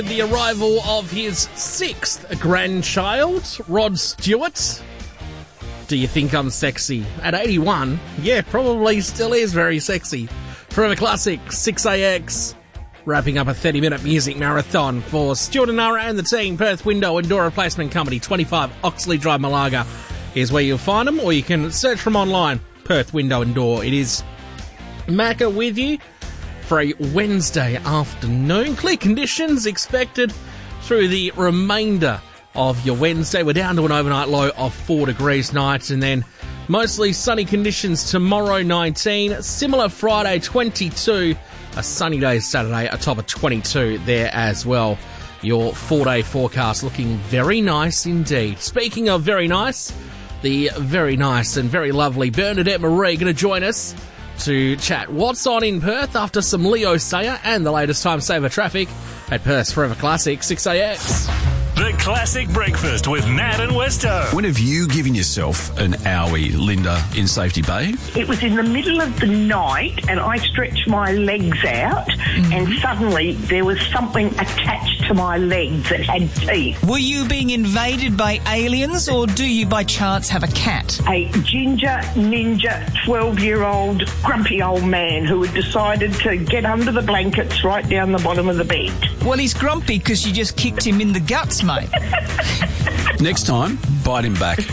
The arrival of his 6th grandchild, Rod Stewart. Do you think I'm sexy? At 81, yeah, probably still is very sexy. Forever Classic, 6AX. Wrapping up a 30-minute music marathon for Stuart and Nara and the team. Perth Window and Door Replacement Company, 25 Oxley Drive, Malaga is where you'll find them, or you can search from online, Perth Window and Door. It is Macca with you for a Wednesday afternoon. Clear conditions expected through the remainder of your Wednesday. We're down to an overnight low of 4 degrees tonight, and then mostly sunny conditions tomorrow, 19. Similar Friday, 22. A sunny day Saturday, a top of 22 there as well. Your 4-day forecast looking very nice indeed. Speaking of very nice, the very nice and very lovely Bernadette Marie going to join us to chat what's on in Perth after some Leo Sayer and the latest time saver traffic at Perth's Forever Classic, 6AX. The Classic Breakfast with Nat and Westo. When have you given yourself an owie, Linda, in Safety Bay? It was in the middle of the night and I stretched my legs out and suddenly there was something attached to my legs that had teeth. Were you being invaded by aliens or do you by chance have a cat? A ginger, ninja, 12-year-old, grumpy old man who had decided to get under the blankets right down the bottom of the bed. Well, he's grumpy because you just kicked him in the guts, mate. Next time, bite him back.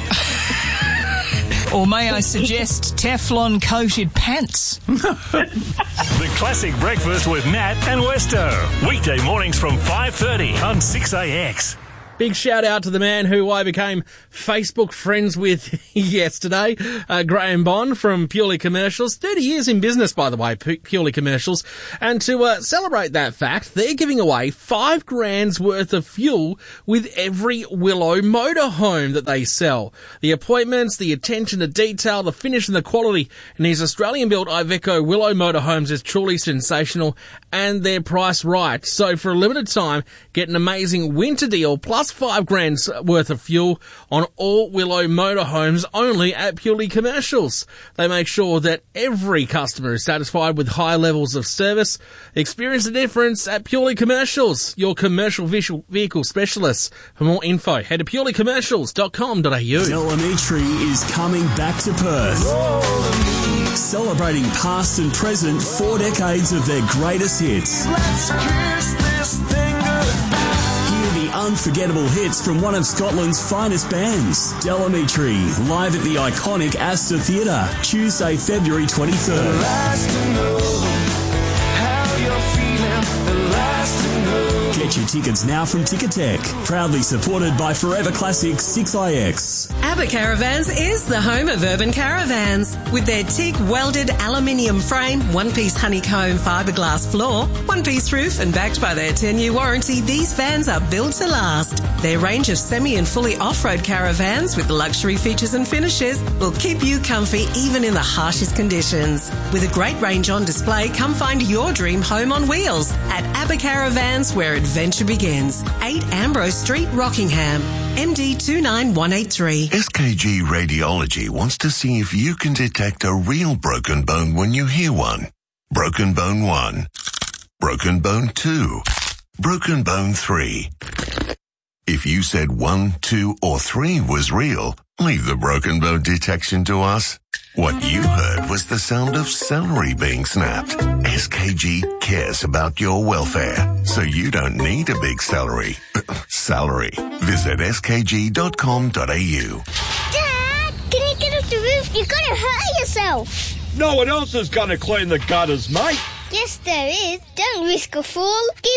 Or may I suggest Teflon-coated pants? The Classic Breakfast with Nat and Westo. Weekday mornings from 5:30 on 6AX. Big shout out to the man who I became Facebook friends with yesterday, Graham Bond from Purely Commercials. 30 years in business, by the way, Purely Commercials. And to celebrate that fact, they're giving away $5,000 worth of fuel with every Willow motorhome that they sell. The appointments, the attention to detail, the finish and the quality in these Australian-built Iveco Willow motorhomes is truly sensational, and they're priced right. So for a limited time, get an amazing winter deal plus $5,000 worth of fuel on all Willow motorhomes only at Purely Commercials. They make sure that every customer is satisfied with high levels of service. Experience the difference at Purely Commercials, your commercial vehicle specialists. For more info, head to purelycommercials.com.au. Telemetry is coming back to Perth. Celebrating past and present 4 decades of their greatest hits. Let's kiss this thing goodbye. The unforgettable hits from one of Scotland's finest bands, Telemetry, live at the iconic Astor Theatre, Tuesday, February 23rd. Get your tickets now from Ticketek, proudly supported by Forever Classic 6IX. ABBA Caravans is the home of urban caravans. With their teak welded aluminium frame, one-piece honeycomb fiberglass floor, one-piece roof, and backed by their 10-year warranty, these vans are built to last. Their range of semi and fully off-road caravans with luxury features and finishes will keep you comfy even in the harshest conditions. With a great range on display, come find your dream home on wheels at ABBA Caravans, where adventure begins. 8 Ambrose Street, Rockingham. MD 29183. SKG Radiology wants to see if you can detect a real broken bone when you hear one. Broken bone 1. Broken bone 2. Broken bone 3. If you said 1, 2, or 3 was real, leave the broken bone detection to us. What you heard was the sound of celery being snapped. SKG cares about your welfare, so you don't need a big salary. Visit skg.com.au. Dad, can you get off the roof? You're going to hurt yourself. No one else is going to clean the gutters, mate. Yes, there is. Don't risk a fall. Give